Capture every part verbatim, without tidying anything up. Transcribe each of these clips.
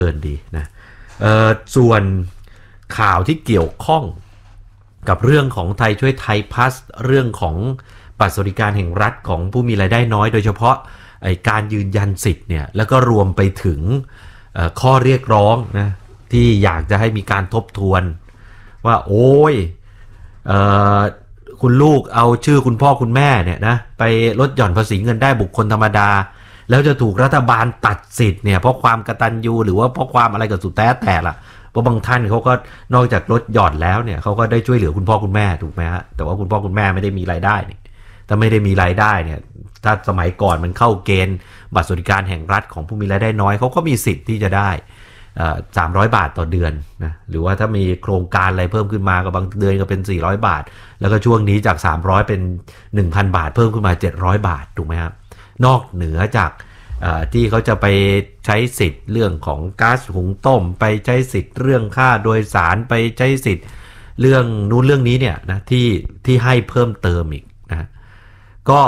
เกินดีนะเอ่อส่วนข่าวที่เกี่ยวข้องกับเรื่องของไทยช่วยไทยพลัสเรื่องของบัตรสวัสดิการแห่งรัฐของผู้มีรายได้น้อยโดยเฉพาะไอ้การยืนยันสิทธิ์เนี่ยแล้วก็รวมไปถึงข้อเรียกร้องนะที่อยากจะให้มีการทบทวนว่าโอ้ยเอ่อคุณลูกเอาชื่อคุณพ่อคุณแม่เนี่ยนะไปลดหย่อนภาษีเงินได้บุคคลธรรมดาแล้วจะถูกรัฐบาลตัดสิทธิ์เนี่ยเพราะความกตัญญูหรือว่าเพราะความอะไรก็สุดแท้แต่ละเพราะบางท่านเขาก็นอกจากลดหย่อนแล้วเนี่ยเขาก็ได้ช่วยเหลือคุณพ่อคุณแม่ถูกไหมฮะแต่ว่าคุณพ่อคุณแม่ไม่ได้มีรายได้เนี่ยถ้าไม่ได้มีรายได้เนี่ยถ้าสมัยก่อนมันเข้าเกณฑ์บัตรสวัสดิการแห่งรัฐของผู้มีรายได้น้อยเขาก็มีสิทธิ์ที่จะได้สามร้อยบาทต่อเดือนนะหรือว่าถ้ามีโครงการอะไรเพิ่มขึ้นมาก็บางเดือนก็เป็นสี่ร้อยบาทแล้วก็ช่วงนี้จากสามร้อยเป็น หนึ่งพัน บาทเพิ่มขึ้นมาเจ็ดร้อยบาทถูกไหมครับนอกเหนือจากที่เขาจะไปใช้สิทธิ์เรื่องของก๊าซหุงต้มไปใช้สิทธิ์เรื่องค่าโดยสารไปใช้สิทธิ์เรื่องนู้นเรื่องนี้เนี่ยนะที่ที่ให้เพิ่มเติมอีกนะก็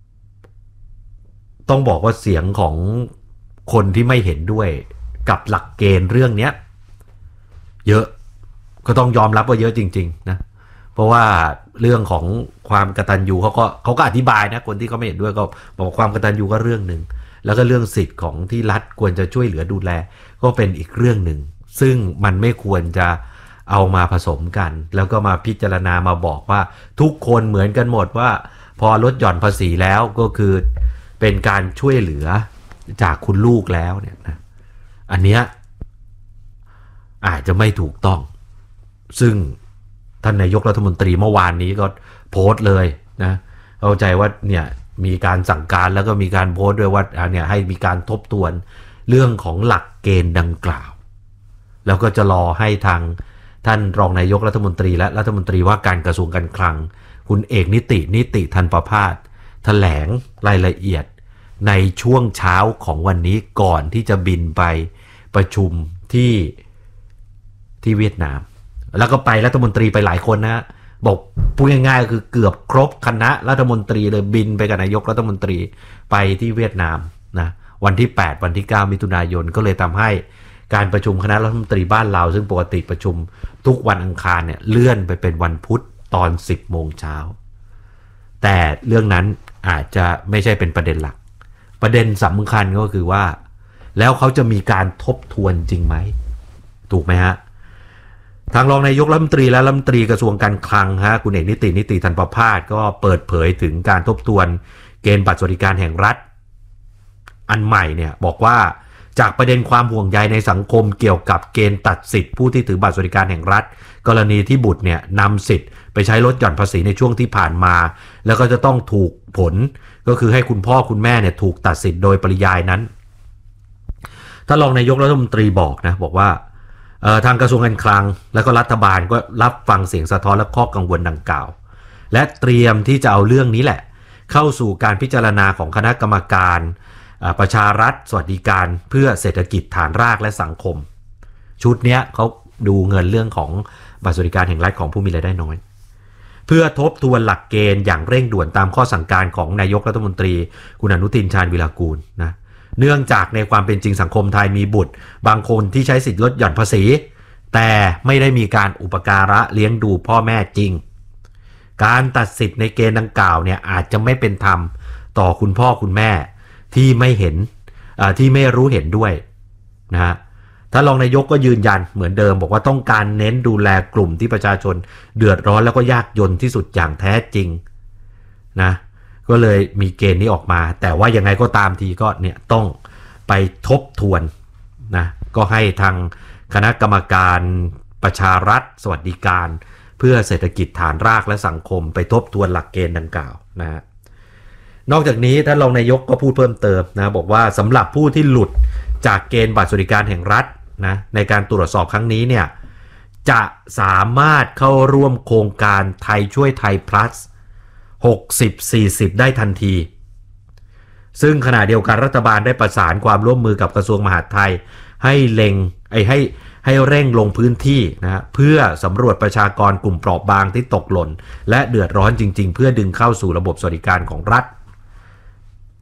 ต้องบอกว่าเสียงของคนที่ไม่เห็นด้วยกับหลักเกณฑ์เรื่องนี้เยอะก็ต้องยอมรับว่าเยอะจริงๆนะเพราะว่าเรื่องของความกตัญญูเขาก็เขาก็อธิบายนะคนที่เขาไม่เห็นด้วยก็บอกความกตัญญูก็เรื่องนึงแล้วก็เรื่องสิทธิ์ของที่รัฐควรจะช่วยเหลือดูแลก็เป็นอีกเรื่องหนึ่งซึ่งมันไม่ควรจะเอามาผสมกันแล้วก็มาพิจารณามาบอกว่าทุกคนเหมือนกันหมดว่าพอลดหย่อนภาษีแล้วก็คือเป็นการช่วยเหลือจากคุณลูกแล้วเนี่ยนะอันเนี้ยอาจจะไม่ถูกต้องซึ่งท่านนายกรัฐมนตรีเมื่อวานนี้ก็โพสต์เลยนะเข้าใจว่าเนี่ยมีการสั่งการแล้วก็มีการโพสต์ด้วยว่าเนี่ยให้มีการทบทวนเรื่องของหลักเกณฑ์ดังกล่าวแล้วก็จะรอให้ทางท่านรองนายกรัฐมนตรีและรัฐมนตรีว่าการกระทรวงการคลังคุณเอกนิตินิติธันประภาสแถลงรายละเอียดในช่วงเช้าของวันนี้ก่อนที่จะบินไปประชุมที่ที่เวียดนามแล้วก็ไปรัฐมนตรีไปหลายคนนะบอกพูดง่ายๆคือเกือบครบคณะรัฐมนตรีเลยบินไปกับนายกรัฐมนตรีไปที่เวียดนามนะวันที่แปดวันที่เก้ามิถุนายนก็เลยทำให้การประชุมคณะรัฐมนตรีบ้านเราซึ่งปกติประชุมทุกวันอังคารเนี่ยเลื่อนไปเป็นวันพุธตอนสิบโมงเช้าแต่เรื่องนั้นอาจจะไม่ใช่เป็นประเด็นหลักประเด็นสำคัญก็คือว่าแล้วเขาจะมีการทบทวนจริงไหมถูกไหมฮะทางรองนายกรัฐมนตรีและรัฐมนตรีกระทรวงการคลังฮะคุณเอกนิตินิติธันประภาสก็เปิดเผยถึงการทบทวนเกณฑ์บัตรสวัสดิการแห่งรัฐอันใหม่เนี่ยบอกว่าจากประเด็นความห่วงใยในสังคมเกี่ยวกับเกณฑ์ตัดสิทธิ์ผู้ที่ถือบัตรสวัสดิการแห่งรัฐกรณีที่บุตรเนี่ยนำสิทธิ์ไปใช้ลดหย่อนภาษีในช่วงที่ผ่านมาแล้วก็จะต้องถูกผลก็คือให้คุณพ่อคุณแม่เนี่ยถูกตัดสิทธิ์โดยปริยายนั้นท่านรองนายกรัฐมนตรีบอกนะบอกว่าทางกระทรวงการคลังและก็รัฐบาลก็รับฟังเสียงสะท้อนและข้อกังวลดังกล่าวและเตรียมที่จะเอาเรื่องนี้แหละเข้าสู่การพิจารณาของคณะกรรมการประชารัฐสวัสดิการเพื่อเศรษฐกิจฐานรากและสังคมชุดนี้เขาดูเงินเรื่องของบัตรสวัสดิการแห่งรัฐของผู้มีรายได้น้อยเพื่อทบทวนหลักเกณฑ์อย่างเร่งด่วนตามข้อสั่งการของนายกรัฐมนตรีคุณอนุทินชาญวิรากูลนะเนื่องจากในความเป็นจริงสังคมไทยมีบุตรบางคนที่ใช้สิทธิลดหย่อนภาษีแต่ไม่ได้มีการอุปการะเลี้ยงดูพ่อแม่จริงการตัดสิทธิ์ในเกณฑ์ดังกล่าวเนี่ยอาจจะไม่เป็นธรรมต่อคุณพ่อคุณแม่ที่ไม่เห็นที่ไม่รู้เห็นด้วยนะฮะท่านรองนายกก็ยืนยันเหมือนเดิมบอกว่าต้องการเน้นดูแลกลุ่มที่ประชาชนเดือดร้อนแล้วก็ยากจนที่สุดอย่างแท้จริงนะก็เลยมีเกณฑ์นี้ออกมาแต่ว่ายังไงก็ตามทีก็เนี่ยต้องไปทบทวนนะก็ให้ทางคณะกรรมการประชารัฐสวัสดิการเพื่อเศรษฐกิจฐานรากและสังคมไปทบทวนหลักเกณฑ์ดังกล่าวนะฮะนอกจากนี้ท่านรองนายกก็พูดเพิ่มเติมนะบอกว่าสำหรับผู้ที่หลุดจากเกณฑ์บัตรสวัสดิการแห่งรัฐนะในการตรวจสอบครั้งนี้เนี่ยจะสามารถเข้าร่วมโครงการไทยช่วยไทย plus หกสิบ สี่สิบได้ทันทีซึ่งขณะเดียวกันรัฐบาลได้ประสานความร่วมมือกับกระทรวงมหาดไทยให้เล็งไอ้ให้ให้เร่งลงพื้นที่นะเพื่อสำรวจประชากรกลุ่มเปราะบางที่ตกหล่นและเดือดร้อนจริงๆเพื่อดึงเข้าสู่ระบบสวัสดิการของรัฐ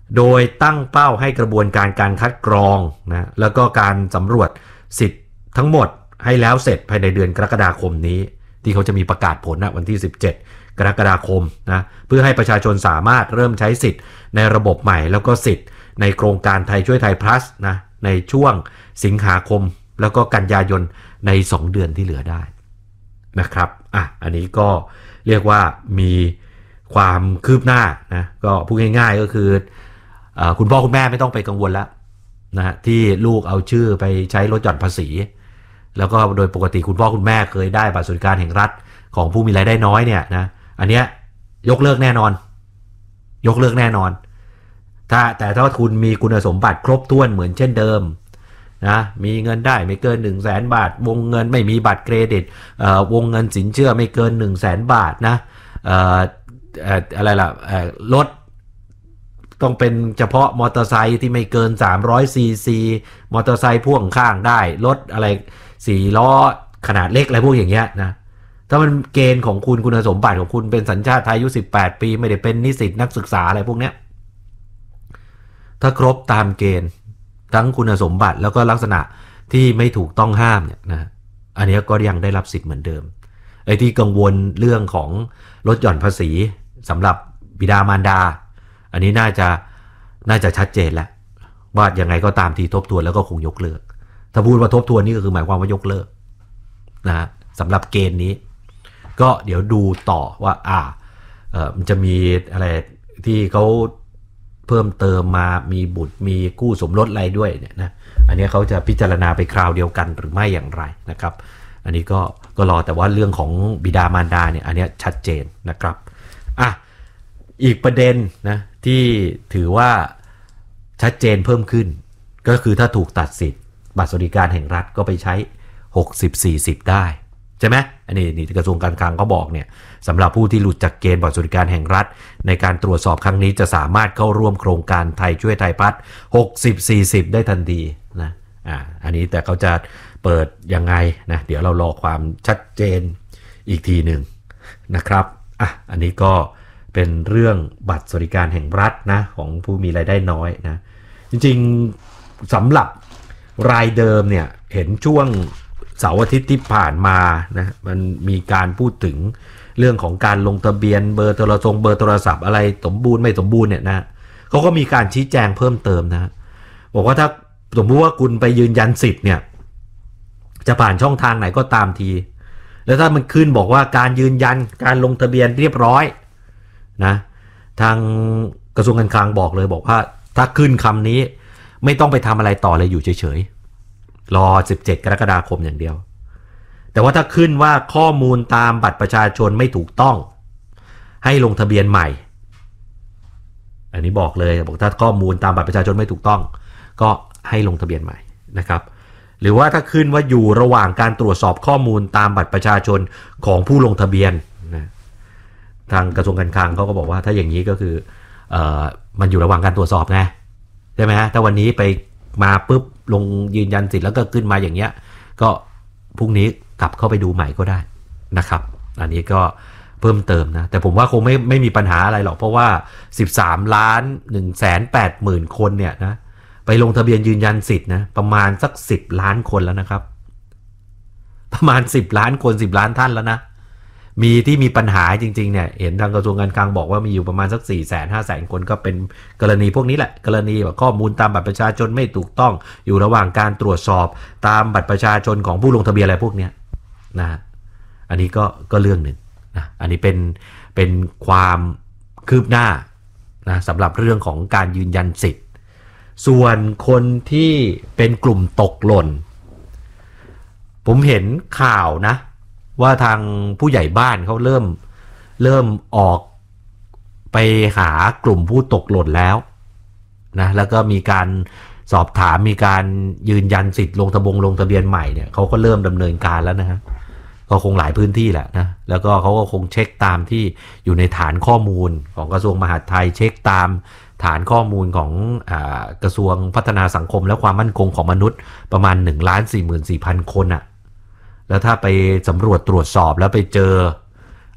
โดยตั้งเป้าให้กระบวนการการคัดกรองนะแล้วก็การสำรวจสิทธิ์ทั้งหมดให้แล้วเสร็จภายในเดือนกรกฎาคมนี้ที่เขาจะมีประกาศผลนะวันที่สิบเจ็ดกรกฎาคมนะเพื่อให้ประชาชนสามารถเริ่มใช้สิทธิ์ในระบบใหม่แล้วก็สิทธิ์ในโครงการไทยช่วยไทย plus นะในช่วงสิงหาคมแล้วก็กันยายนในสองเดือนที่เหลือได้นะครับอ่ะอันนี้ก็เรียกว่ามีความคืบหน้านะก็พูดง่ายๆก็คือเอ่อคุณพ่อคุณแม่ไม่ต้องไปกังวลแล้วนะฮะที่ลูกเอาชื่อไปใช้ลดหย่อนภาษีแล้วก็โดยปกติคุณพ่อคุณแม่เคยได้บัตรสวัสดิการแห่งรัฐของผู้มีรายได้น้อยเนี่ยนะอันเนี้ยยกเลิกแน่นอนยกเลิกแน่นอนถ้าแต่ถ้าคุณมีคุณสมบัติครบถ้วนเหมือนเช่นเดิมนะมีเงินได้ไม่เกิน หนึ่งแสน บาทวงเงินไม่มีบัตรเครดิตเอ่อวงเงินสินเชื่อไม่เกิน หนึ่งแสน บาทนะเอ่อเอ่ออะไรล่ะเอ่อรถต้องเป็นเฉพาะมอเตอร์ไซค์ที่ไม่เกินสามร้อยซีซีมอเตอร์ไซค์พ่วงข้างได้รถอะไรสี่ล้อขนาดเล็กอะไรพวกอย่างเงี้ยนะถ้ามันเกณฑ์ของคุณคุณสมบัติของคุณเป็นสัญชาติไทยอายุสิบแปดปีไม่ได้เป็นนิสิตนักศึกษาอะไรพวกเนี้ยถ้าครบตามเกณฑ์ทั้งคุณสมบัติแล้วก็ลักษณะที่ไม่ถูกต้องห้ามเนี่ยนะอันนี้ก็ยังได้รับสิทธิ์เหมือนเดิมไอ้ที่กังวลเรื่องของลดหย่อนภาษีสำหรับบิดามารดาอันนี้น่าจะน่าจะชัดเจนแล้วว่ายังไงก็ตามทีทบทวนแล้วก็คงยกเลิกถ้าพูดว่าทบทวนนี่ก็คือหมายความว่ายกเลิกนะฮะสำหรับเกณฑ์นี้ก็เดี๋ยวดูต่อว่าอ่าเอ่อมันจะมีอะไรที่เขาเพิ่มเติมมามีบุตรมีคู่สมรสอะไรด้วยเนี่ยนะอันนี้เขาจะพิจารณาไปคราวเดียวกันหรือไม่อย่างไรนะครับอันนี้ก็ก็รอแต่ว่าเรื่องของบิดามารดาเนี่ยอันนี้ชัดเจนนะครับอ่ะอีกประเด็นนะที่ถือว่าชัดเจนเพิ่มขึ้นก็คือถ้าถูกตัดสิทธิ์บัตรสวัสดิการแห่งรัฐก็ไปใช้หกสิบ สี่สิบได้ใช่ไหมอันนี้นี่กระทรวงการคลังเขาบอกเนี่ยสำหรับผู้ที่หลุดจากเกณฑ์บัตรสวัสดิการแห่งรัฐในการตรวจสอบครั้งนี้จะสามารถเข้าร่วมโครงการไทยช่วยไทยพัฒน์หกสิบ สี่สิบได้ทันทีนะอ่าอันนี้แต่เขาจะเปิดยังไงนะเดี๋ยวเรารอความชัดเจนอีกทีหนึ่งนะครับอ่ะอันนี้ก็เป็นเรื่องบัตรสวัสดิการแห่งรัฐนะของผู้มีรายได้น้อยนะจริงๆสำหรับรายเดิมเนี่ยเห็นช่วงเสาร์อาทิตย์ที่ผ่านมานะมันมีการพูดถึงเรื่องของการลงทะเบียนเบอร์โทรศัพท์เบอร์โทรศัพท์อะไรสมบูรณ์ไม่สมบูรณ์เนี่ยนะเขาก็มีการชี้แจงเพิ่มเติมนะบอกว่าถ้าสมมติว่าคุณไปยืนยันสิทธิ์เนี่ยจะผ่านช่องทางไหนก็ตามทีแล้วถ้ามันขึ้นบอกว่าการยืนยันการลงทะเบียนเรียบร้อยนะทางกระทรวงการคลังบอกเลยบอกว่าถ้าขึ้นคำนี้ไม่ต้องไปทำอะไรต่อเลยอยู่เฉยๆรอสิบเจ็ดกรกฎาคมอย่างเดียวแต่ว่าถ้าขึ้นว่าข้อมูลตามบัตรประชาชนไม่ถูกต้องให้ลงทะเบียนใหม่อันนี้บอกเลยบอกถ้าข้อมูลตามบัตรประชาชนไม่ถูกต้องก็ให้ลงทะเบียนใหม่นะครับหรือว่าถ้าขึ้นว่าอยู่ระหว่างการตรวจสอบข้อมูลตามบัตรประชาชนของผู้ลงทะเบียนนะทางกระทรวงการคลังเขาก็บอกว่าถ้าอย่างนี้ก็คือเอ่อมันอยู่ระหว่างการตรวจสอบไงใช่ไหมฮะถ้าวันนี้ไปมาปุ๊บลงยืนยันสิทธิ์แล้วก็ขึ้นมาอย่างเงี้ยก็พรุ่งนี้กลับเข้าไปดูใหม่ก็ได้นะครับอันนี้ก็เพิ่มเติมนะแต่ผมว่าคงไม่ไม่มีปัญหาอะไรหรอกเพราะว่าสิบสามล้านหนึ่งแสนแปดหมื่นคนเนี่ยนะไปลงทะเบียนยืนยันสิทธิ์นะประมาณสักสิบล้านคนแล้วนะครับประมาณสิบล้านคนสิบล้านท่านแล้วนะมีที่มีปัญหาจริงๆเนี่ยเห็นทางกระทรวงการคลังบอกว่ามีอยู่ประมาณสัก สี่แสนห้าแสน คนก็เป็นกรณีพวกนี้แหละกรณีแบบข้อมูลตามบัตรประชาชนไม่ถูกต้องอยู่ระหว่างการตรวจสอบตามบัตรประชาชนของผู้ลงทะเบียนอะไรพวกเนี้ยนะอันนี้ก็ก็เรื่องหนึ่งนะอันนี้เป็นเป็นความคืบหน้านะสำหรับเรื่องของการยืนยันสิทธิ์ส่วนคนที่เป็นกลุ่มตกหล่นผมเห็นข่าวนะว่าทางผู้ใหญ่บ้านเขาเริ่มเริ่มออกไปหากลุ่มผู้ตกหล่นแล้วนะแล้วก็มีการสอบถามมีการยืนยันสิทธิ์ลงทะบงลงทะเบียนใหม่เนี่ยเขาก็เริ่มดำเนินการแล้วนะฮะก็คงหลายพื้นที่แหละนะแล้วก็เขาก็คงเช็คตามที่อยู่ในฐานข้อมูลของกระทรวงมหาดไทยเช็คตามฐานข้อมูลของอ่ากระทรวงพัฒนาสังคมและความมั่นคงของมนุษย์ประมาณ หนึ่งล้านสี่หมื่นสี่พัน คนอ่ะแล้วถ้าไปสำรวจตรวจสอบแล้วไปเจอ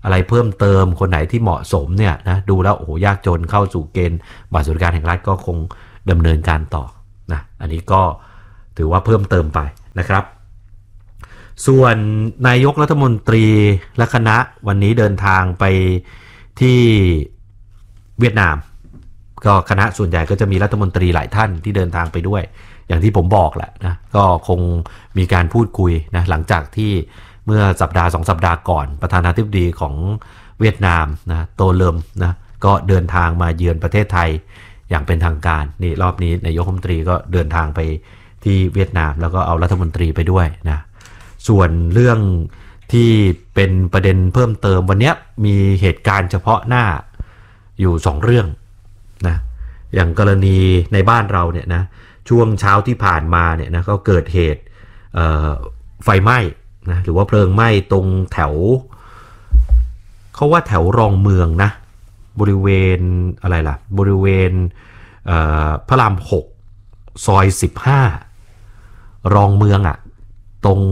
อะไรเพิ่มเติมคนไหนที่เหมาะสมเนี่ยนะดูแล้วโอ้โหยากจนเข้าสู่เกณฑ์บัตรสวัสดิการแห่งรัฐก็คงดำเนินการต่อนะอันนี้ก็ถือว่าเพิ่มเติมไปนะครับส่วนนายกรัฐมนตรีและคณะวันนี้เดินทางไปที่เวียดนามก็คณะส่วนใหญ่ก็จะมีรัฐมนตรีหลายท่านที่เดินทางไปด้วยอย่างที่ผมบอกแหละนะก็คงมีการพูดคุยนะหลังจากที่เมื่อสัปดาห์สองสัปดาห์ก่อนประธานาธิบดีของเวียดนามนะโตเลิมนะก็เดินทางมาเยือนประเทศไทยอย่างเป็นทางการนี่รอบนี้นายกรัฐมนตรีก็เดินทางไปที่เวียดนามแล้วก็เอารัฐมนตรีไปด้วยนะส่วนเรื่องที่เป็นประเด็นเพิ่มเติมวันนี้มีเหตุการณ์เฉพาะหน้าอยู่สองเรื่องนะอย่างกรณีในบ้านเราเนี่ยนะช่วงเช้าที่ผ่านมาเนี่ยนะก็เกิดเหตุไฟไหม้นะหรือว่าเพลิงไหม้ตรงแถวเขาว่าแถวรองเมืองนะบริเวณอะไรล่ะบริเวณพระรามหกซอยสิบห้ารองเมืองอ่ะตรง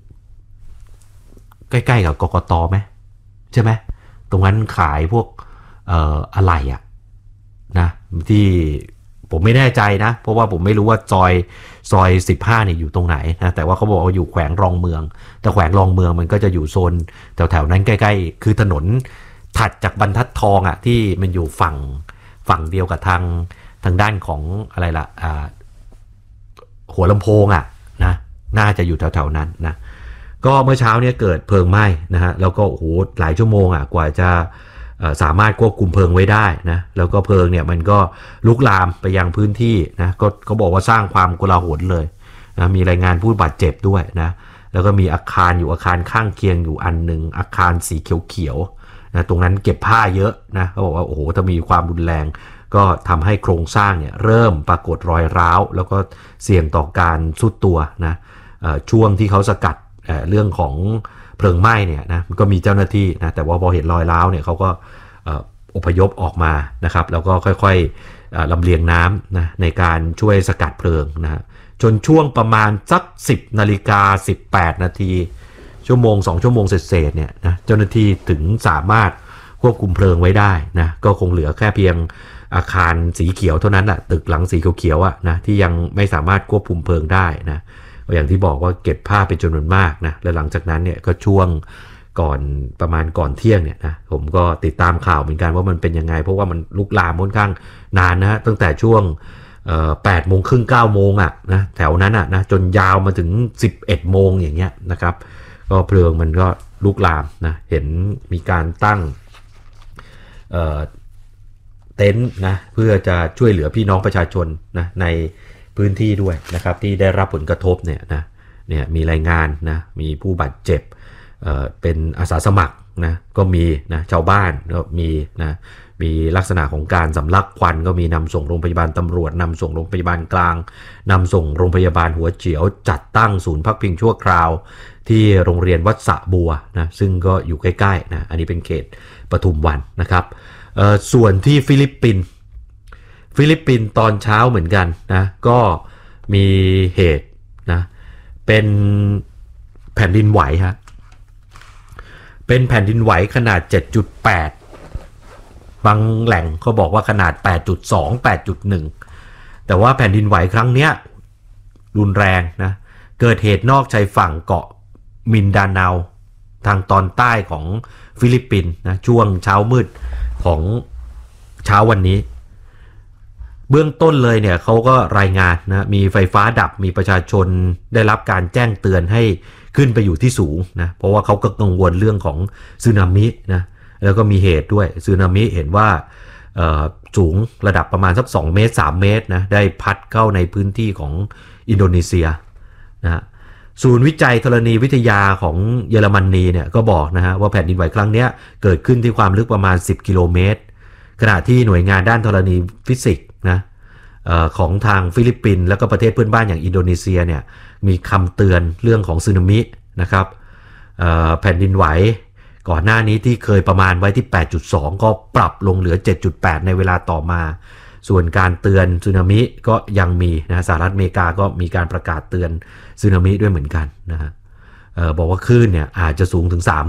ใกล้ๆกับกกต.ไหมใช่ไหมตรงนั้นขายพวกเอ่ออะไรอ่ะนะที่ผมไม่แน่ใจนะเพราะว่าผมไม่รู้ว่าซอยซอยสิบห้าเนี่ยอยู่ตรงไหนนะแต่ว่าเขาบอกว่าอยู่แขวงรองเมืองแต่แขวงรองเมืองมันก็จะอยู่โซนแถวๆนั้นใกล้ๆคือถนนถัดจากบรรทัดทองอ่ะที่มันอยู่ฝั่งฝั่งเดียวกับทางทางด้านของอะไรล่ะอ่าหัวลำโพงอ่ะนะน่าจะอยู่แถวๆนั้นนะก็เมื่อเช้าเนี่ยเกิดเพลิงไหม้นะฮะแล้วก็โอ้โหหลายชั่วโมงอ่ะกว่าจะสามารถควบคุมเพลิงไว้ได้นะแล้วก็เพลิงเนี่ยมันก็ลุกลามไปยังพื้นที่นะก็เขาบอกว่าสร้างความโกลาหลเลยนะมีรายงานผู้บาดเจ็บด้วยนะแล้วก็มีอาคารอยู่อาคารข้างเคียงอยู่อันหนึ่งอาคารสีเขียวๆนะตรงนั้นเก็บผ้าเยอะนะเขาบอกว่าโอ้โหถ้ามีความรุนแรงก็ทำให้โครงสร้างเนี่ยเริ่มปรากฏรอยร้าวแล้วก็เสี่ยงต่อการทรุดตัวนะช่วงที่เขาสกัดเรื่องของเพลิงไหม้เนี่ยนะมันก็มีเจ้าหน้าที่นะแต่ว่าพอเห็นรอยร้าวเนี่ยเขาก็อพยพออกมานะครับแล้วก็ค่อยๆลำเลียงน้ำนะในการช่วยสกัดเพลิงนะจนช่วงประมาณสักสิบนาฬิกาสิบแปดนาทีชั่วโมงสองชั่วโมงเศษๆเนี่ยนะเจ้าหน้าที่ถึงสามารถควบคุมเพลิงไว้ได้นะก็คงเหลือแค่เพียงอาคารสีเขียวเท่านั้นแหละตึกหลังสีเขียวๆอ่ะนะที่ยังไม่สามารถควบคุมเพลิงได้นะอย่างที่บอกว่าเก็บผ้าเป็นจำนวนมากนะและหลังจากนั้นเนี่ยก็ช่วงก่อนประมาณก่อนเที่ยงเนี่ยนะผมก็ติดตามข่าวเหมือนกันว่ามันเป็นยังไงเพราะว่ามันลุกลามค่อนข้างนานนะตั้งแต่ช่วงแปดโมงครึ่งเก้าโมงอ่ะนะแถวนั้นอ่ะนะจนยาวมาถึงสิบเอ็ดโมงอย่างเงี้ยนะครับก็เพลิงมันก็ลุกลามนะเห็นมีการตั้งเอ่อเต็นท์นะเพื่อจะช่วยเหลือพี่น้องประชาชนนะในพื้นที่ด้วยนะครับที่ได้รับผลกระทบเนี่ยนะเนี่ยมีรายงานนะมีผู้บาดเจ็บเอ่อเป็นอาสาสมัครนะก็มีนะชาวบ้านก็มีนะมีลักษณะของการสำลักควันก็มีนำส่งโรงพยาบาลตำรวจนำส่งโรงพยาบาลกลางนำส่งโรงพยาบาลหัวเฉียวจัดตั้งศูนย์พักพิงชั่วคราวที่โรงเรียนวัดสระบัวนะซึ่งก็อยู่ใกล้ๆนะอันนี้เป็นเขตปทุมวันนะครับเอ่อส่วนที่ฟิลิปปินส์ฟิลิปปินส์ตอนเช้าเหมือนกันนะก็มีเหตุนะเป็นแผ่นดินไหวฮะเป็นแผ่นดินไหวขนาด เจ็ดจุดแปด บางแหล่งเขาบอกว่าขนาด แปดจุดสอง แปดจุดหนึ่ง แต่ว่าแผ่นดินไหวครั้งเนี้ยรุนแรงนะเกิดเหตุนอกชายฝั่งเกาะมินดาเนาทางตอนใต้ของฟิลิปปินส์นะช่วงเช้ามืดของเช้าวันนี้เบื้องต้นเลยเนี่ยเขาก็รายงานนะมีไฟฟ้าดับมีประชาชนได้รับการแจ้งเตือนให้ขึ้นไปอยู่ที่สูงนะเพราะว่าเขาก็กังวลเรื่องของสึนามินะแล้วก็มีเหตุด้วยสึนามิเห็นว่าสูงระดับประมาณสักสองเมตรสามเมตรนะได้พัดเข้าในพื้นที่ของอินโดนีเซียนะศูนย์วิจัยธรณีวิทยาของเยอรมนีเนี่ยก็บอกนะฮะว่าแผ่นดินไหวครั้งนี้เกิดขึ้นที่ความลึกประมาณสิบกิโลเมตรขณะที่หน่วยงานด้านธรณีฟิสิกส์นะเอ่อของทางฟิลิปปินส์แล้วก็ประเทศเพื่อนบ้านอย่างอินโดนีเซียเนี่ยมีคำเตือนเรื่องของสึนามินะครับเอ่อแผ่นดินไหวก่อนหน้านี้ที่เคยประมาณไว้ที่ แปดจุดสอง ก็ปรับลงเหลือ เจ็ดจุดแปด ในเวลาต่อมาส่วนการเตือนสึนามิก็ยังมีนะสหรัฐอเมริกาก็มีการประกาศเตือนสึนามิด้วยเหมือนกันนะฮะเอ่อบอกว่าคลื่นเนี่ยอาจจะสูงถึงสามเมตร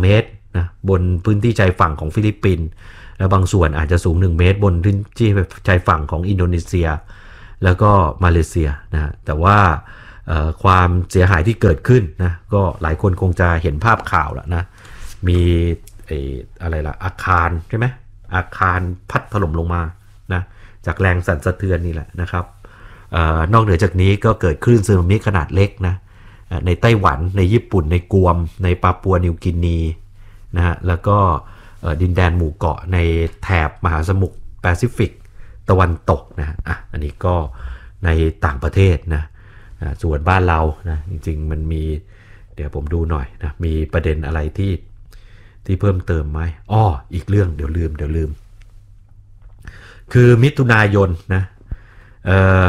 นะบนพื้นที่ชายฝั่งของฟิลิปปินส์แล้วบางส่วนอาจจะสูงหนึ่งเมตรบนพื้นที่ชายฝั่งของอินโดนีเซียแล้วก็มาเลเซียนะแต่ว่าความเสียหายที่เกิดขึ้นนะก็หลายคนคงจะเห็นภาพข่าวแล้วนะมีไอ้อะไรล่ะอาคารใช่ไหมอาคารพัดถล่มลงมานะจากแรงสั่นสะเทือนนี่แหละนะครับเอ่อนอกเหนือจากนี้ก็เกิดคลื่นสึนามิขนาดเล็กนะในไต้หวันในญี่ปุ่นในกวมในปาปัวนิวกินีนะฮะแล้วก็ดินแดนหมู่เกาะในแถบมหาสมุทรแปซิฟิกตะวันตกนะอ่ะอันนี้ก็ในต่างประเทศนะส่วนบ้านเรานะจริงๆมันมีเดี๋ยวผมดูหน่อยนะมีประเด็นอะไรที่ที่เพิ่มเติมไหมอ้ออีกเรื่องเดี๋ยวลืมเดี๋ยวลืมคือมิถุนายนนะเอ่อ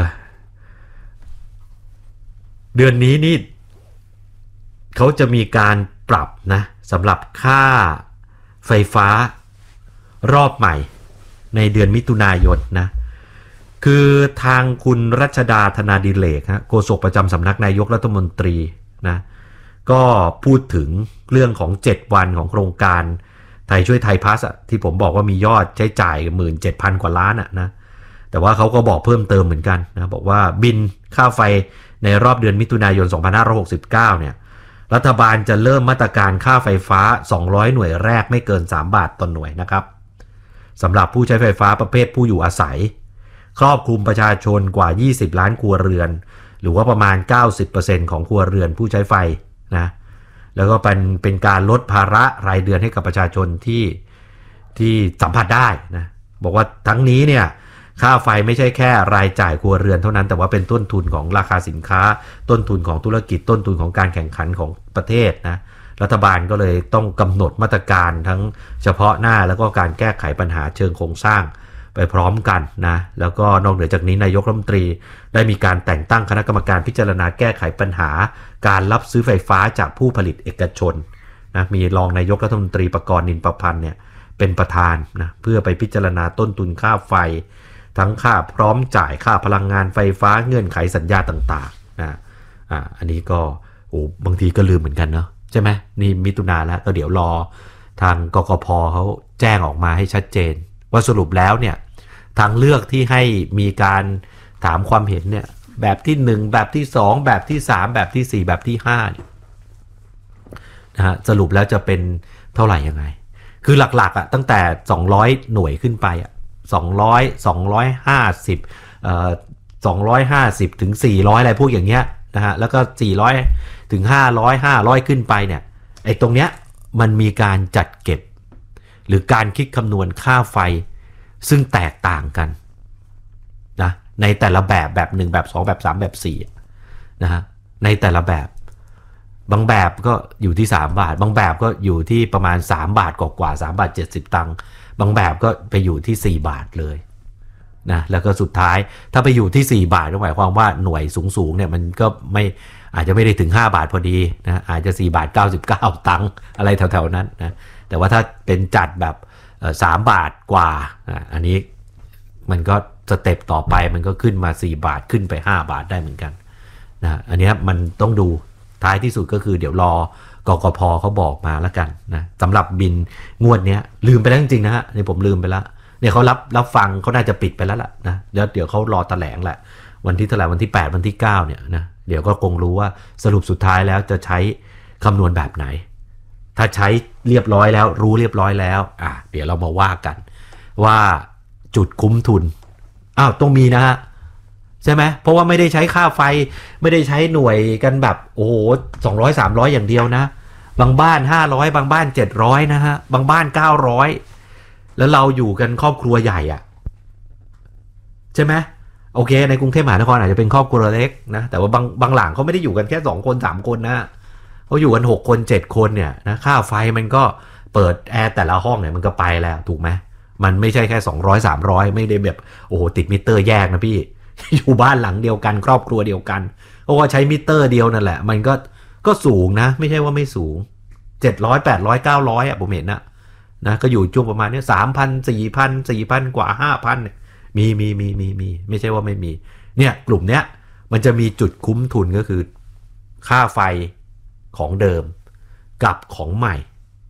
เดือนนี้นี่เขาจะมีการปรับนะสำหรับค่าไฟฟ้ารอบใหม่ในเดือนมิถุนายนนะคือทางคุณรัชดาธนาดิเรกฮะโฆษกประจำสำนักนายกรัฐมนตรีนะก็พูดถึงเรื่องของเจ็ดวันของโครงการไทยช่วยไทยพลัสที่ผมบอกว่ามียอดใช้จ่าย หนึ่งหมื่นเจ็ดพัน กว่าล้านอ่ะนะแต่ว่าเขาก็บอกเพิ่มเติมเหมือนกันนะบอกว่าบินค่าไฟในรอบเดือนมิถุนายนสองพันห้าร้อยหกสิบเก้าเนี่ยรัฐบาลจะเริ่มมาตรการค่าไฟฟ้าสองร้อยหน่วยแรกไม่เกินสามบาทต่อหน่วยนะครับสำหรับผู้ใช้ไฟฟ้าประเภทผู้อยู่อาศัยครอบคลุมประชาชนกว่ายี่สิบล้านครัวเรือนหรือว่าประมาณ เก้าสิบเปอร์เซ็นต์ ของครัวเรือนผู้ใช้ไฟนะแล้วก็เป็นเป็นการลดภาระรายเดือนให้กับประชาชนที่ที่สัมผัสได้นะบอกว่าทั้งนี้เนี่ยค่าไฟไม่ใช่แค่รายจ่ายครัวเรือนเท่านั้นแต่ว่าเป็นต้นทุนของราคาสินค้าต้นทุนของธุรกิจต้นทุนของการแข่งขันของประเทศนะรัฐบาลก็เลยต้องกำหนดมาตรการทั้งเฉพาะหน้าแล้วก็การแก้ไขปัญหาเชิงโครงสร้างไปพร้อมกันนะแล้วก็นอกเหนือจากนี้นายกรัฐมนตรีได้มีการแต่งตั้งคณะกรรมการพิจารณาแก้ไขปัญหาการรับซื้อไฟฟ้าจากผู้ผลิตเอกชนนะมีรองนายกรัฐมนตรีประกรณ์นินประพันธ์เนี่ยเป็นประธานนะเพื่อไปพิจารณาต้นทุนค่าไฟทั้งค่าพร้อมจ่ายค่าพลังงานไฟฟ้าเงื่อนไขสัญญาต่างๆนะอ่าอันนี้ก็โอ้บางทีก็ลืมเหมือนกันเนาะใช่ไหมนี่มิถุนาแล้วก็เดี๋ยวรอทางกกพ.เขาแจ้งออกมาให้ชัดเจนว่าสรุปแล้วเนี่ยทางเลือกที่ให้มีการถามความเห็นเนี่ยแบบที่หนึ่งแบบที่สองแบบที่สามแบบที่สี่แบบที่ห้าเนี่ยนะฮะสรุปแล้วจะเป็นเท่าไหร่ยังไงคือหลักๆอ่ะตั้งแต่สองร้อยหน่วยขึ้นไปอ่ะสองร้อย สองร้อยห้าสิบเอ่อสองร้อยห้าสิบถึงสี่ร้อยอะไรพวกอย่างเงี้ยนะฮะแล้วก็สี่ร้อยถึงห้าร้อย ห้าร้อยขึ้นไปเนี่ยไอ้ตรงเนี้ยมันมีการจัดเก็บหรือการคิดคำนวณค่าไฟซึ่งแตกต่างกันนะในแต่ละแบบแบบหนึ่งแบบสองแบบสามแบบสี่นะฮะในแต่ละแบบบางแบบก็อยู่ที่สามบาทบางแบบก็อยู่ที่ประมาณสามบาทกว่าๆสามบาทเจ็ดสิบตังค์บางแบบก็ไปอยู่ที่สี่บาทเลยนะแล้วก็สุดท้ายถ้าไปอยู่ที่สี่บาทก็หมายความว่าหน่วยสูงๆเนี่ยมันก็ไม่อาจจะไม่ได้ถึงห้าบาทพอดีนะอาจจะสี่บาทเก้าสิบเก้าตังค์อะไรแถวๆนั้นนะแต่ว่าถ้าเป็นจัดแบบสามบาทกว่าอันนี้มันก็สเต็ปต่อไปมันก็ขึ้นมาสี่บาทขึ้นไปห้าบาทได้เหมือนกันนะอันนี้มันต้องดูท้ายที่สุดก็คือเดี๋ยวรอกกพ.เขาบอกมาแล้วกันนะสำหรับบินงวดนี้ลืมไปแล้วจริงๆนะฮะนี่ผมลืมไปแล้วเนี่ยเขารับรับฟังเขาน่าจะปิดไปแล้วล่ะนะเดี๋ยวเดี๋ยวเขารอแถลงแหละวันที่เท่าไหร่วันที่แปดวันที่เก้าเนี่ยนะเดี๋ยวก็คงรู้ว่าสรุปสุดท้ายแล้วจะใช้คำนวณแบบไหนถ้าใช้เรียบร้อยแล้วรู้เรียบร้อยแล้วอ่ะเดี๋ยวเรามาว่ากันว่าจุดคุ้มทุนอ้าวต้องมีนะฮะใช่ไหมเพราะว่าไม่ได้ใช้ค่าไฟไม่ได้ใช้หน่วยกันแบบโอ้โหสองร้อย สามร้อยอย่างเดียวนะบางบ้านห้าร้อยบางบ้านเจ็ดร้อยนะฮะบางบ้านเก้าร้อยแล้วเราอยู่กันครอบครัวใหญ่อ่ะใช่ไหมโอเคในกรุงเทพมหานครอาจจะเป็นครอบครัวเล็กนะแต่ว่าบางบางหลังเขาไม่ได้อยู่กันแค่สองคนสามคนนะเขาอยู่กันหกคนเจ็ดคนเนี่ยนะค่าไฟมันก็เปิดแอร์แต่ละห้องเนี่ยมันก็ไปแล้วถูกไหมมันไม่ใช่แค่สองร้อย สามร้อยไม่ได้แบบโอ้โหติดมิเตอร์แยกนะพี่ อยู่บ้านหลังเดียวกันครอบครัวเดียวกันเพราะว่าใช้มิเตอร์เดียวนั่นแหละมันก็ก็สูงนะไม่ใช่ว่าไม่สูงเจ็ดร้อย แปดร้อย เก้าร้อยอ่ะผมเห็นนะนะก็อยู่ช่วงประมาณนี้ สามพัน สี่พัน สี่พัน กว่า ห้าพัน เนี่ยมีมีมีมีมีไม่ใช่ว่าไม่มีเนี่ยกลุ่มเนี้ยมันจะมีจุดคุ้มทุนก็คือค่าไฟของเดิมกับของใหม่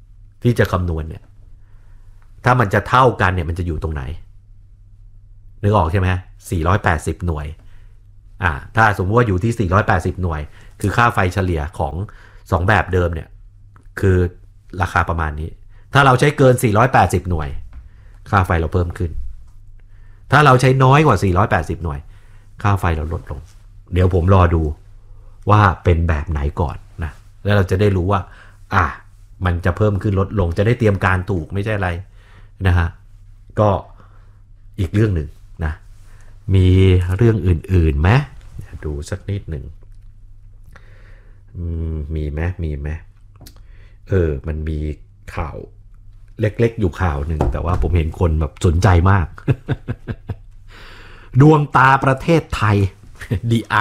ที่จะคำนวณเนี่ยถ้ามันจะเท่ากันเนี่ยมันจะอยู่ตรงไหนนึกออกใช่ไหมสี่ร้อยแปดสิบหน่วยอ่าถ้าสมมติว่าอยู่ที่สี่ร้อยแปดสิบหน่วยคือค่าไฟเฉลี่ยของสองแบบเดิมเนี่ยคือราคาประมาณนี้ถ้าเราใช้เกินสี่ร้อยแปดสิบหน่วยค่าไฟเราเพิ่มขึ้นถ้าเราใช้น้อยกว่าสี่ร้อยแปดสิบหน่วยค่าไฟเราลดลงเดี๋ยวผมรอดูว่าเป็นแบบไหนก่อนนะแล้วเราจะได้รู้ว่าอ่ะมันจะเพิ่มขึ้นลดลงจะได้เตรียมการถูกไม่ใช่อะไรนะฮะก็อีกเรื่องหนึ่งนะมีเรื่องอื่นๆไหมดูสักนิดหนึ่งมีไหมมีไหมเออมันมีข่าวเล็กๆอยู่ข่าวหนึ่งแต่ว่าผมเห็นคนแบบสนใจมาก ดวงตาประเทศไทย ดี ไอ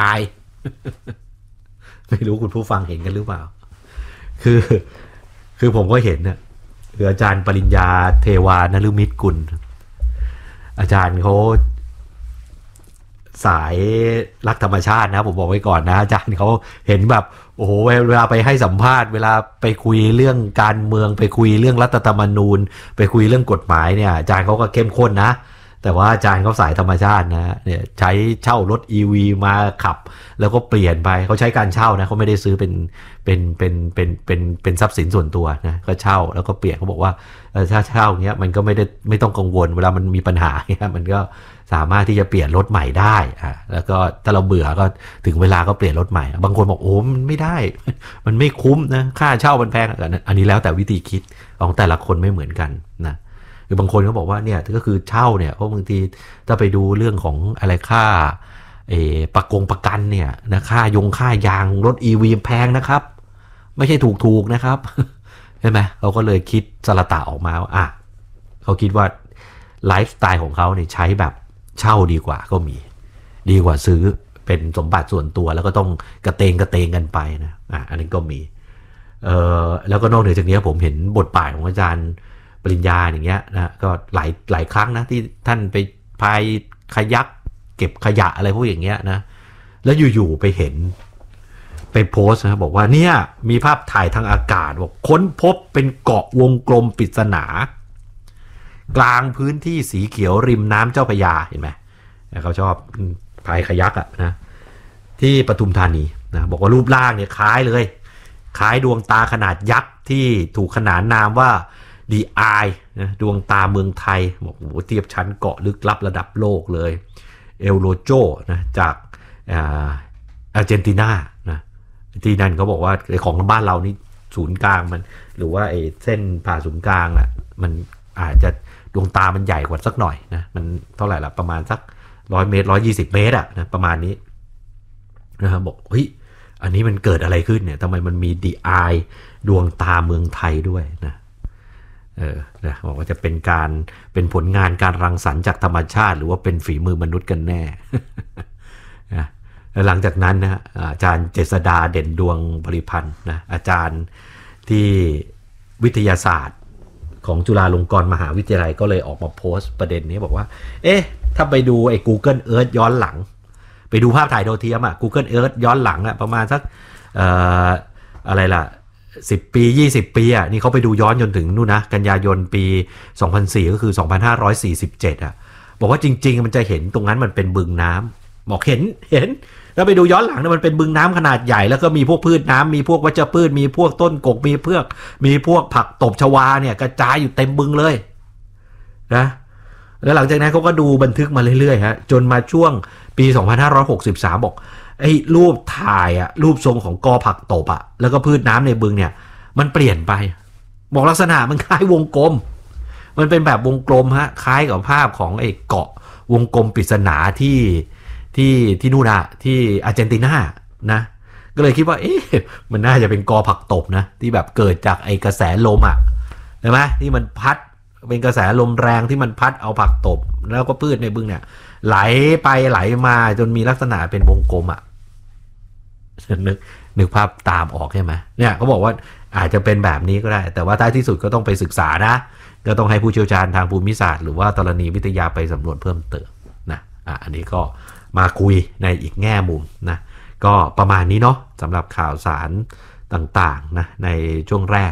ไม่รู้คุณผู้ฟังเห็นกันหรือเปล่าคือคือผมก็เห็นเนี่ยคืออาจารย์ปริญญาเทวานฤมิตกุลอาจารย์เขาสายรักธรรมชาตินะผมบอกไว้ก่อนนะอาจารย์เขาเห็นแบบโอ้โหเวลาไปให้สัมภาษณ์เวลาไปคุยเรื่องการเมืองไปคุยเรื่องรัฐธรรมนูญไปคุยเรื่องกฎหมายเนี่ยอาจารย์เขาก็เข้มข้นนะแต่ว่าอาจารย์เขาสายธรรมชาตินะเนี่ยใช้เช่ารถ อี วี มาขับแล้วก็เปลี่ยนไปเขาใช้การเช่านะเขาไม่ได้ซื้อเป็นเป็นเป็นเป็นเป็นเป็นทรัพย์สินส่วนตัวนะก็เช่าแล้วก็เปลี่ยนเขาบอกว่าถ้าเช่าเงี้ยมันก็ไม่ได้ไม่ต้องกังวลเวลามันมีปัญหาเงี้ยมันก็สามารถที่จะเปลี่ยนรถใหม่ได้อ่ะแล้วก็ถ้าเราเบื่อก็ถึงเวลาก็เปลี่ยนรถใหม่บางคนบอกโอ้มันไม่ได้มันไม่คุ้มนะค่าเช่ามันแพงอันนี้แล้วแต่วิธีคิดของแต่ละคนไม่เหมือนกันนะคือบางคนก็บอกว่าเนี่ยก็คือเช่าเนี่ยเพราะบางทีถ้าไปดูเรื่องของอะไรค่าเออประกงประกันเนี่ยนะค่ายงค่ายางรถ อี วี แพงนะครับไม่ใช่ถูกๆนะครับใช่ไหมเขาก็เลยคิดสละตะออกมาว่าอ่ะเขาคิดว่าไลฟ์สไตล์ของเขาเนี่ยใช้แบบเช่าดีกว่าก็มีดีกว่าซื้อเป็นสมบัติส่วนตัวแล้วก็ต้องกระเตงกระเตงกันไปนะอ่ะอันนี้ก็มีเอ่อแล้วก็นอกเหนือจากนี้ผมเห็นบทบาทของอาจารย์ปริญญาอย่างเงี้ยนะก็หลายหลายครั้งนะที่ท่านไปพายคายักเก็บขยะอะไรพวกอย่างเงี้ยนะแล้วอยู่ๆไปเห็นไปโพสต์นะบอกว่าเนี่ยมีภาพถ่ายทางอากาศบอกค้นพบเป็นเกาะวงกลมปริศนากลางพื้นที่สีเขียวริมน้ำเจ้าพระยาเห็นไหมเขาชอบพายคายักอะนะที่ปทุมธานีนะบอกว่ารูปร่างเนี่ยคล้ายเลยคล้ายดวงตาขนาดยักษ์ที่ถูกขนานนามว่าดีไอนะดวงตาเมืองไทยบอกโอ้โหเทียบชั้นเกาะลึกลับระดับโลกเลยเอลโลโจนะจากอาร์เจนตินานะที่นั่นเขาบอกว่าไอ้ของบ้านเรานี่ศูนย์กลางมันหรือว่าไอ้เส้นผ่าศูนย์กลางอ่ะมันอาจจะดวงตามันใหญ่กว่าสักหน่อยนะมันเท่าไหร่ละประมาณสักร้อยเมตรร้อยยี่สิบเมตรอ่ะนะประมาณนี้นะครับบอกเฮ้ยอันนี้มันเกิดอะไรขึ้นเนี่ยทำไมมันมีดีไอดวงตาเมืองไทยด้วยนะเออนะบอกว่าจะเป็นการเป็นผลงานการรังสรรค์จากธรรมชาติหรือว่าเป็นฝีมือมนุษย์กันแน่ นะหลังจากนั้นนะอาจารย์เจษฎาเด่นดวงบริพันธ์นะอาจารย์ที่วิทยาศาสตร์ของจุฬาลงกรณ์มหาวิทยาลัยก็เลยออกมาโพสต์ประเด็นนี้บอกว่าเอ๊ะถ้าไปดูไอ้ Google Earth ย้อนหลังไปดูภาพถ่ายดาวเทียมอ่ะ Google Earth ย้อนหลังอ่ะประมาณสักเอ่ออะไรล่ะสิบปียี่สิบปีอ่ะนี่เขาไปดูย้อนจนถึงนู่นนะกันยายนปีสองพันสี่ก็คือสองพันห้าร้อยสี่สิบเจ็ดอ่ะบอกว่าจริงๆมันจะเห็นตรงนั้นมันเป็นบึงน้ำบอกเห็นเห็นแล้วไปดูย้อนหลังเนี่ยมันเป็นบึงน้ำขนาดใหญ่แล้วก็มีพวกพืชน้ำมีพวกวัชพืชมีพวกต้นกกมีเพือกมีพวกผักตบชวาเนี่ยกระจายอยู่เต็มบึงเลยนะแล้วหลังจากนั้นเขาก็ดูบันทึกมาเรื่อยๆฮะจนมาช่วงปีสองพันห้าร้อยหกสิบสามบอกไอ้รูปถ่ายอะรูปทรงของกอผักตบอะแล้วก็พืชน้ำในบึงเนี่ยมันเปลี่ยนไปบอกลักษณะมันคล้ายวงกลมมันเป็นแบบวงกลมฮะคล้ายกับภาพของไอ้เกาะวงกลมปริศนาที่ที่ที่นู่นอะที่อาร์เจนตินานะก็เลยคิดว่าเอ๊ะมันน่าจะเป็นกอผักตบนะที่แบบเกิดจากไอ้กระแสลมอะใช่ไหมที่มันพัดเป็นกระแสลมแรงที่มันพัดเอาผักตบแล้วก็พืชในบึงเนี่ยไหลไปไหลมาจนมีลักษณะเป็นวงกลมอะนึกนึกภาพตามออกใช่ไหมเนี่ยเขาบอกว่าอาจจะเป็นแบบนี้ก็ได้แต่ว่าท้ายที่สุดก็ต้องไปศึกษานะก็ต้องให้ผู้เชี่ยวชาญทางภูมิศาสตร์หรือว่าธรณีวิทยาไปสำรวจเพิ่มเติมนะอ่ะอันนี้ก็มาคุยในอีกแง่มุมนะก็ประมาณนี้เนาะสำหรับข่าวสารต่างๆนะในช่วงแรกนะ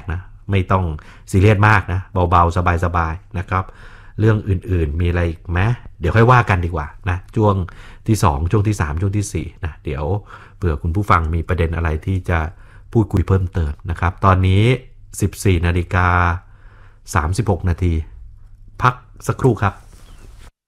ไม่ต้องซีเรียสมากนะเบาๆสบายๆนะครับเรื่องอื่นๆมีอะไรอีกไหมเดี๋ยวค่อยว่ากันดีกว่านะช่วงที่สองช่วงที่สามช่วงที่สี่นะเดี๋ยวเผื่อคุณผู้ฟังมีประเด็นอะไรที่จะพูดคุยเพิ่มเติมนะครับตอนนี้สิบสี่นาฬิกาสามสิบหกนาทีพักสักครู่ครับ